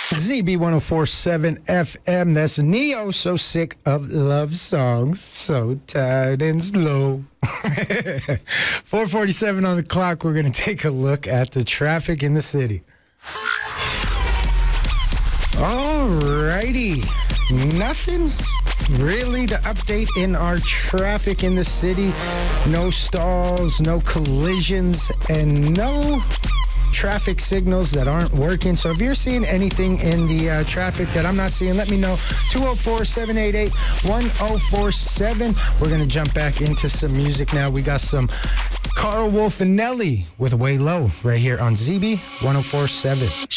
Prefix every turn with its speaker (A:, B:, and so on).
A: ZB 104.7 FM. That's Neo. So sick of love songs. So tired and slow. 4:47 on the clock. We're going to take a look at the traffic in the city. Alrighty. Nothing's really to update in our traffic in the city. No stalls, no collisions, and no traffic signals that aren't working. So if you're seeing anything in the traffic that I'm not seeing, let me know. 204-788-1047. We're going to jump back into some music now. We got some Carl Wolf and Nelly with Way Low right here on ZB 104.7.